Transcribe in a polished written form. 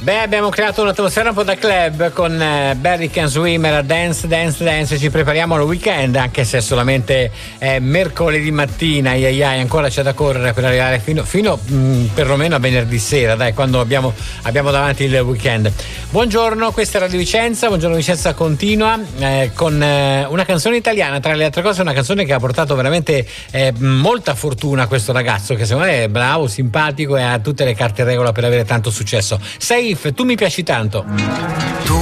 Beh, abbiamo creato un'atmosfera un po' da club con Barry Can Swimmer, Dance, Dance, Dance. Ci prepariamo al weekend, anche se è solamente mercoledì mattina. Ancora c'è da correre per arrivare fino perlomeno a venerdì sera, dai, quando abbiamo davanti il weekend. Buongiorno, questa è Radio Vicenza. Buongiorno Vicenza continua con una canzone italiana, tra le altre cose una canzone che ha portato veramente molta fortuna a questo ragazzo, che secondo me è bravo, simpatico e ha tutte le carte in regola per avere tanto successo. Saif, tu mi piaci tanto. Tu